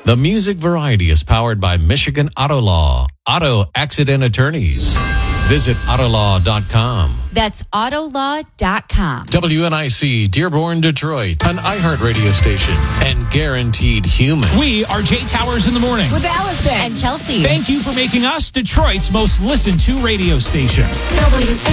The Music Variety is powered by Michigan Auto Law, Auto Accident Attorneys. Visit Autolaw.com. That's Autolaw.com. WNIC, Dearborn, Detroit, an iHeartRadio station, and Guaranteed Human. We are Jay Towers in the morning. With Allison and Chelsea. Thank you for making us Detroit's most listened to radio station. WNIC.